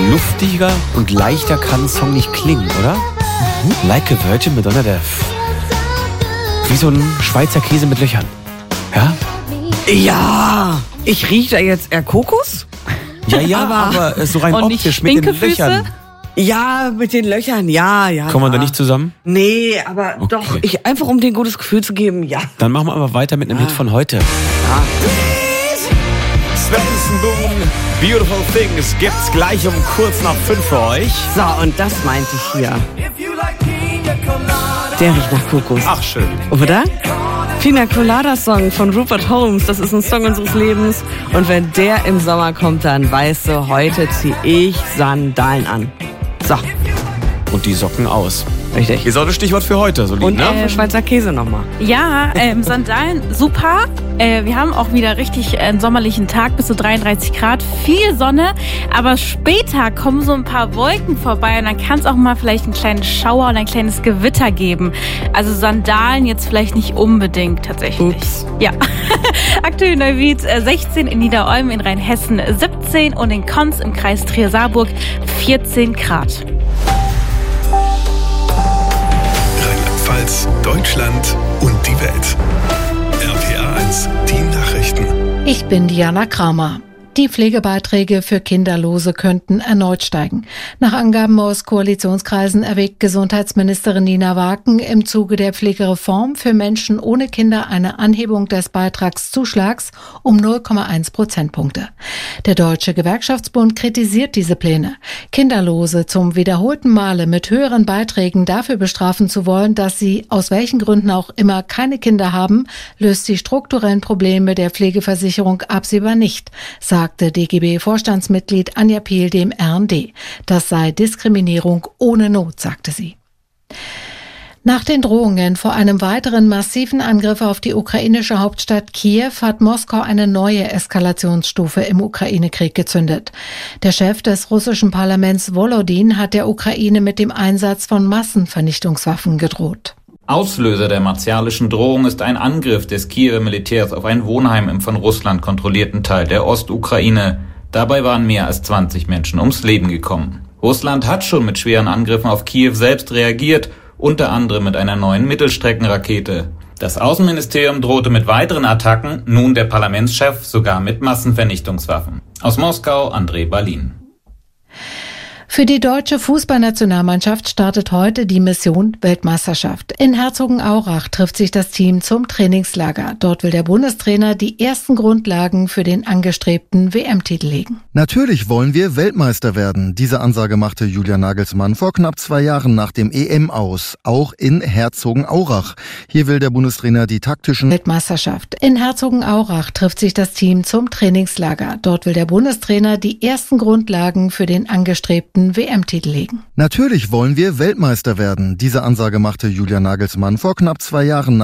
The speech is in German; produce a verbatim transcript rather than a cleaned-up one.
luftiger und leichter kann ein Song nicht klingen, oder? Mhm. Like a Virgin mit Donna Death. Wie so ein Schweizer Käse mit Löchern. Ja? Ja, ich rieche da jetzt eher Kokos? Ja, ja, aber, aber so rein optisch mit den Löchern. Ja, mit den Löchern, ja, ja. Kommen wir ja. da nicht zusammen? Nee, aber okay. Doch, ich, einfach um dir ein gutes Gefühl zu geben, ja. Dann machen wir aber weiter mit einem ah. Hit von heute. Ja. Svensson Boom, Beautiful Things gibt's gleich um kurz nach fünf für euch. So, und das meinte ich hier. Der riecht nach Kokos. Ach, schön. Oder? Pina Colada Song von Rupert Holmes, das ist ein Song unseres Lebens. Und wenn der im Sommer kommt, dann weißt du, heute zieh ich Sandalen an. So. Und die Socken aus. Richtig. Ist auch das Stichwort für heute, so lieb, Und ne? ähm, Schweizer Käse nochmal. Ja, ähm, Sandalen, super. Äh, wir haben auch wieder richtig einen sommerlichen Tag, bis zu dreiunddreißig Grad, viel Sonne. Aber später kommen so ein paar Wolken vorbei und dann kann es auch mal vielleicht einen kleinen Schauer und ein kleines Gewitter geben. Also Sandalen jetzt vielleicht nicht unbedingt tatsächlich. Ups. Ja. Aktuell Neuwied sechzehn, in Niederolm in Rheinhessen siebzehn und in Konz im Kreis Trier-Saarburg vierzehn Grad. Rheinland-Pfalz, Deutschland und die Welt. R P A eins, die Nachrichten. Ich bin Diana Kramer. Die Pflegebeiträge für Kinderlose könnten erneut steigen. Nach Angaben aus Koalitionskreisen erwägt Gesundheitsministerin Nina Waken im Zuge der Pflegereform für Menschen ohne Kinder eine Anhebung des Beitragszuschlags um null Komma eins Prozentpunkte. Der Deutsche Gewerkschaftsbund kritisiert diese Pläne. Kinderlose zum wiederholten Male mit höheren Beiträgen dafür bestrafen zu wollen, dass sie aus welchen Gründen auch immer keine Kinder haben, löst die strukturellen Probleme der Pflegeversicherung absehbar nicht, sagt sagte D G B-Vorstandsmitglied Anja Piel dem R N D. Das sei Diskriminierung ohne Not, sagte sie. Nach den Drohungen vor einem weiteren massiven Angriff auf die ukrainische Hauptstadt Kiew hat Moskau eine neue Eskalationsstufe im Ukraine-Krieg gezündet. Der Chef des russischen Parlaments Volodin hat der Ukraine mit dem Einsatz von Massenvernichtungswaffen gedroht. Auslöser der martialischen Drohung ist ein Angriff des Kiewer Militärs auf ein Wohnheim im von Russland kontrollierten Teil der Ostukraine. Dabei waren mehr als zwanzig Menschen ums Leben gekommen. Russland hat schon mit schweren Angriffen auf Kiew selbst reagiert, unter anderem mit einer neuen Mittelstreckenrakete. Das Außenministerium drohte mit weiteren Attacken, nun der Parlamentschef sogar mit Massenvernichtungswaffen. Aus Moskau, André Balin. Für die deutsche Fußballnationalmannschaft startet heute die Mission Weltmeisterschaft. In Herzogenaurach trifft sich das Team zum Trainingslager. Dort will der Bundestrainer die ersten Grundlagen für den angestrebten W M-Titel legen. Natürlich wollen wir Weltmeister werden. Diese Ansage machte Julian Nagelsmann vor knapp zwei Jahren nach dem E M aus, auch in Herzogenaurach. Hier will der Bundestrainer die taktischen Weltmeisterschaft. In Herzogenaurach trifft sich das Team zum Trainingslager. Dort will der Bundestrainer die ersten Grundlagen für den angestrebten W M-Titel legen. Natürlich wollen wir Weltmeister werden. Diese Ansage machte Julian Nagelsmann vor knapp zwei Jahren nach